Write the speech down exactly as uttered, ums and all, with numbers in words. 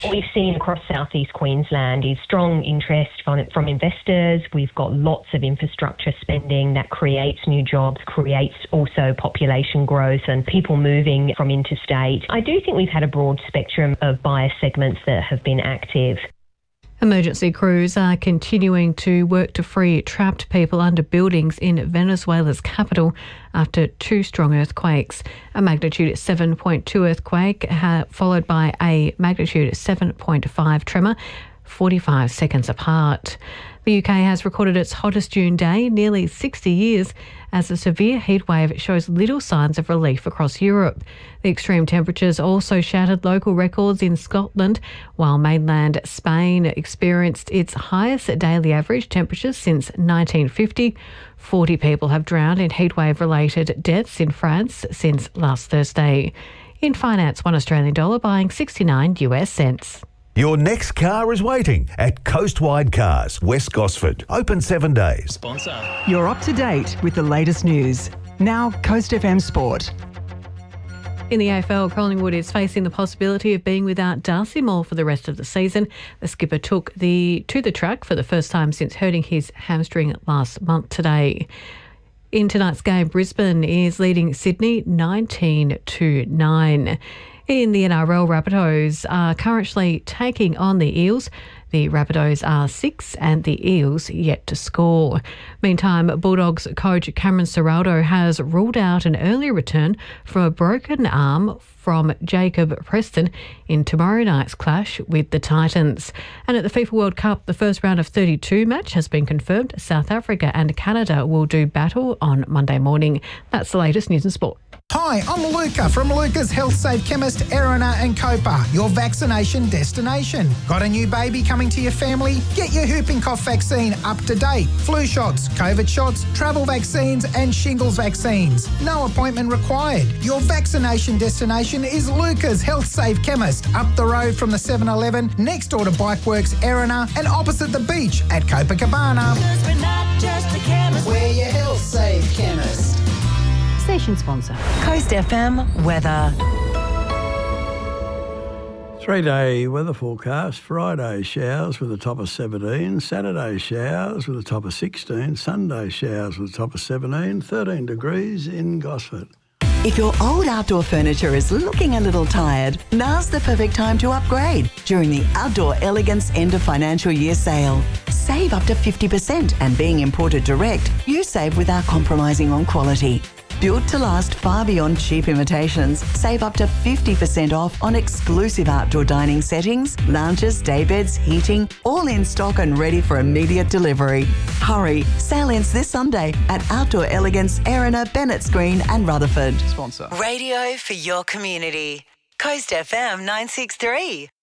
What we've seen across southeast Queensland is strong interest from, from investors. We've got lots of infrastructure spending that creates new jobs, creates also population growth and people moving from interstate. I do think we've had a broad spectrum of buyer segments that have been active. Emergency crews are continuing to work to free trapped people under buildings in Venezuela's capital after two strong earthquakes. A magnitude seven point two earthquake ha- followed by a magnitude seven point five tremor, forty-five seconds apart. The U K has recorded its hottest June day in nearly sixty years as a severe heatwave shows little signs of relief across Europe. The extreme temperatures also shattered local records in Scotland, while mainland Spain experienced its highest daily average temperatures since nineteen fifty. forty people have drowned in heatwave-related deaths in France since last Thursday. In finance, one Australian dollar buying sixty-nine US cents. Your next car is waiting at Coastwide Cars, West Gosford. Open seven days. Sponsor. You're up to date with the latest news. Now, Coast F M Sport. In the A F L, Collingwood is facing the possibility of being without Darcy Moore for the rest of the season. The skipper took the to the track for the first time since hurting his hamstring last month today. In tonight's game, Brisbane is leading Sydney nineteen to nine. In the N R L, Rabbitohs are currently taking on the Eels. The Rabbitohs are six and the Eels yet to score. Meantime, Bulldogs coach Cameron Ciraldo has ruled out an early return from a broken arm from Jacob Preston in tomorrow night's clash with the Titans. And at the FIFA World Cup, the first round of thirty-two match has been confirmed. South Africa and Canada will do battle on Monday morning. That's the latest news and sport. Hi, I'm Luca from Luca's Health Safe Chemist, Erina and Copa, your vaccination destination. Got a new baby coming to your family? Get your whooping cough vaccine up to date. Flu shots, COVID shots, travel vaccines and shingles vaccines. No appointment required. Your vaccination destination is Luca's Health Safe Chemist, up the road from the seven eleven, next door to Bikeworks, Erina and opposite the beach at Copacabana. Because we're not just a chemist, we're your Health Safe Chemist. Station sponsor. Coast F M weather. Three-day weather forecast. Friday showers with a top of seventeen. Saturday showers with a top of sixteen. Sunday showers with a top of seventeen. thirteen degrees in Gosford. If your old outdoor furniture is looking a little tired, now's the perfect time to upgrade during the Outdoor Elegance End of Financial Year sale. Save up to fifty percent, and being imported direct, you save without compromising on quality. Built to last far beyond cheap imitations, save up to fifty percent off on exclusive outdoor dining settings, lounges, daybeds, heating, all in stock and ready for immediate delivery. Hurry, sale ends this Sunday at Outdoor Elegance, Erina, Bennett's Green and Rutherford. Sponsor. Radio for your community. Coast F M nine six three.